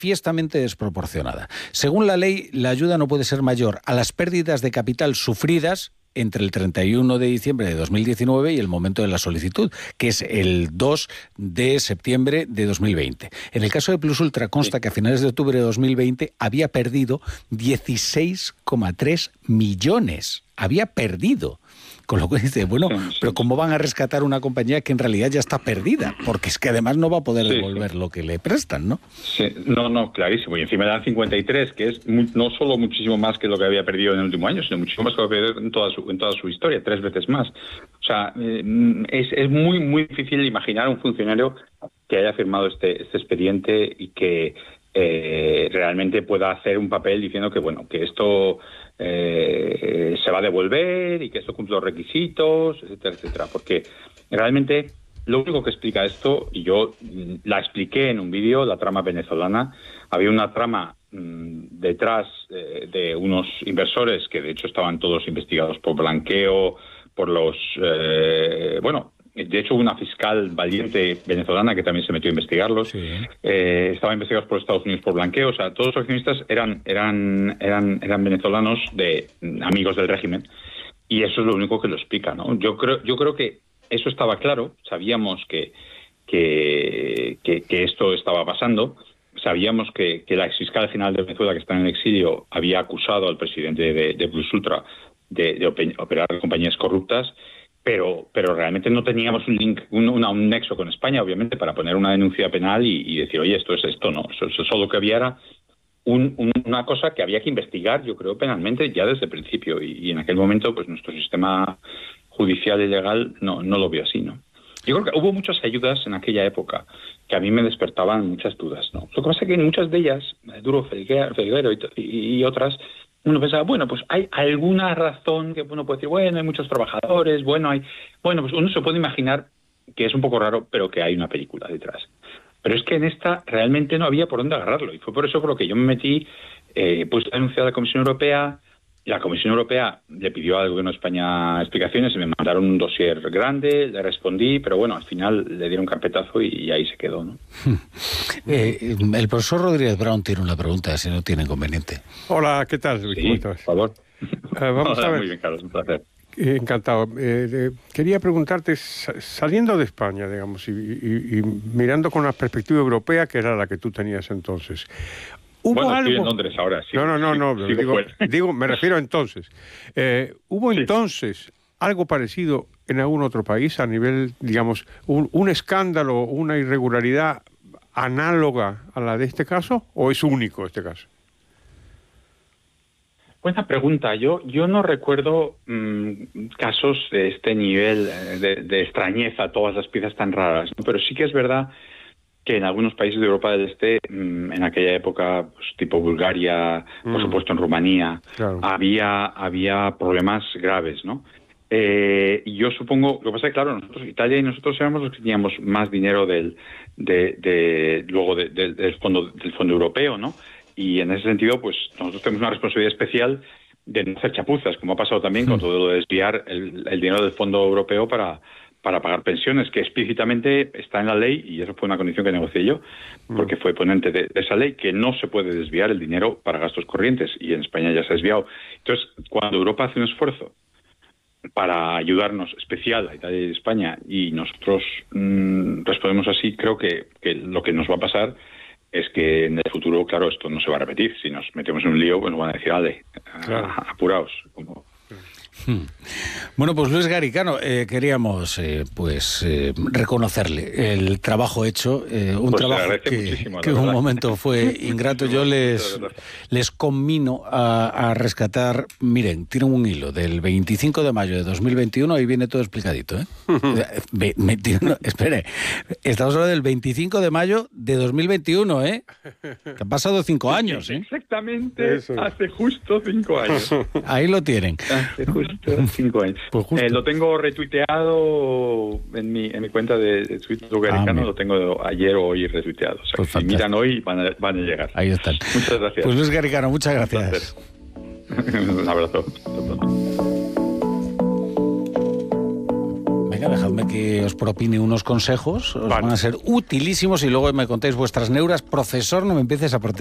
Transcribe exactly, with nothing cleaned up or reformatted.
manifiestamente desproporcionada. Según la ley, la ayuda no puede ser mayor a las pérdidas de capital sufridas entre el treinta y uno de diciembre de dos mil diecinueve y el momento de la solicitud, que es el dos de septiembre de dos mil veinte. En el caso de Plus Ultra consta sí. que a finales de octubre de dos mil veinte había perdido dieciséis coma tres millones. Había perdido. Con lo cual dice, bueno, sí, sí, pero ¿cómo van a rescatar una compañía que en realidad ya está perdida? Porque es que además no va a poder sí, devolver sí. lo que le prestan, ¿no? Sí, no, no, clarísimo. Y encima le dan cincuenta y tres, que es muy, no solo muchísimo más que lo que había perdido en el último año, sino muchísimo más que lo que había perdido en toda su, en toda su historia, tres veces más. O sea, es, es muy, muy difícil imaginar un funcionario que haya firmado este, este expediente y que eh, realmente pueda hacer un papel diciendo que, bueno, que esto... Eh, se va a devolver y que esto cumple los requisitos, etcétera, etcétera. Porque realmente lo único que explica esto, y yo la expliqué en un vídeo, la trama venezolana, había una trama mmm, detrás eh, de unos inversores que de hecho estaban todos investigados por blanqueo, por los... Eh, bueno... De hecho, hubo una fiscal valiente venezolana que también se metió a investigarlos. Sí. Eh, estaban investigados por Estados Unidos por blanqueo. O sea, todos los accionistas eran eran eran eran venezolanos de amigos del régimen. Y eso es lo único que lo explica, ¿no? Yo creo yo creo que eso estaba claro. Sabíamos que que, que, que esto estaba pasando. Sabíamos que, que la exfiscal general de Venezuela, que está en el exilio, había acusado al presidente de, de Plus Ultra de, de operar compañías corruptas. Pero pero realmente no teníamos un link, un, una, un nexo con España, obviamente, para poner una denuncia penal y, y decir, oye, esto es esto, no. Eso, eso solo que había era un, un, una cosa que había que investigar, yo creo, penalmente ya desde el principio. Y, y en aquel momento, pues nuestro sistema judicial y legal no, no lo vio así, ¿no? Yo creo que hubo muchas ayudas en aquella época que a mí me despertaban muchas dudas, ¿no? Lo que pasa es que en muchas de ellas, Duro Felguero y, y, y otras... Uno pensaba, bueno, pues hay alguna razón que uno puede decir, bueno, hay muchos trabajadores, bueno, hay... Bueno, pues uno se puede imaginar que es un poco raro, pero que hay una película detrás. Pero es que en esta realmente no había por dónde agarrarlo. Y fue por eso por lo que yo me metí, eh, puse a denunciar a la Comisión Europea. La Comisión Europea le pidió al Gobierno de España explicaciones y me mandaron un dossier grande, le respondí, pero bueno, al final le dieron carpetazo y, y ahí se quedó, ¿no? Eh, el profesor Rodríguez Brown tiene una pregunta, si no tiene inconveniente. Hola, ¿qué tal? Sí, ¿cómo estás? Por favor. Uh, vamos Hola, a ver. Muy bien, Carlos, un placer. Eh, encantado. Eh, eh, quería preguntarte, saliendo de España, digamos, y, y, y mirando con la perspectiva europea, que era la que tú tenías entonces, ¿hubo bueno, algo? Estoy en Londres ahora, sí. No, no, no, no. Sí, digo, digo, me refiero a entonces. Eh, ¿Hubo sí. entonces algo parecido en algún otro país a nivel, digamos, un, un escándalo, una irregularidad análoga a la de este caso, o es único este caso? Buena pregunta. Yo yo no recuerdo mmm, casos de este nivel de, de extrañeza, todas las piezas tan raras, ¿no? Pero sí que es verdad que en algunos países de Europa del Este, en aquella época, pues, tipo Bulgaria, mm. por supuesto en Rumanía, claro. había había problemas graves, ¿no? Eh, y yo supongo, lo que pasa es que, claro, nosotros, Italia y nosotros éramos los que teníamos más dinero del de, de luego de, de, del fondo del fondo europeo, ¿no? Y en ese sentido, pues nosotros tenemos una responsabilidad especial de no hacer chapuzas, como ha pasado también con todo lo de desviar el, el dinero del fondo europeo para para pagar pensiones, que explícitamente está en la ley, y eso fue una condición que negocié yo, porque fue ponente de, de esa ley, que no se puede desviar el dinero para gastos corrientes, y en España ya se ha desviado. Entonces, cuando Europa hace un esfuerzo para ayudarnos, especial a Italia y a España, y nosotros mmm, respondemos así, creo que, que lo que nos va a pasar es que en el futuro, claro, esto no se va a repetir. Si nos metemos en un lío, pues nos van a decir, ale, claro. apuraos, como... Hmm. Bueno, pues Luis Garicano, eh, queríamos eh, pues eh, reconocerle el trabajo hecho, eh, un pues trabajo que, que en un momento fue ingrato. Yo les, les conmino a, a rescatar, miren, tienen un hilo del veinticinco de mayo de dos mil veintiuno, ahí viene todo explicadito, ¿eh? veintiuno, espere, estamos hablando del veinticinco de mayo de dos mil veintiuno, ¿eh? Que han pasado cinco años, ¿eh? Exactamente, Eso. hace justo cinco años. Ahí lo tienen. Hace justo cinco años. Pues eh, lo tengo retuiteado en mi en mi cuenta de, de Twitter Garicano, ah, lo tengo ayer o hoy retuiteado. O sea, pues si miran hoy van a, van a llegar. Ahí están. Muchas gracias. Pues Luis Garicano, muchas gracias. Un, Un abrazo. Venga. Venga, dejadme que os propine unos consejos, os Vale. van a ser utilísimos y luego me contéis vuestras neuras. Profesor, no me empieces a proteger.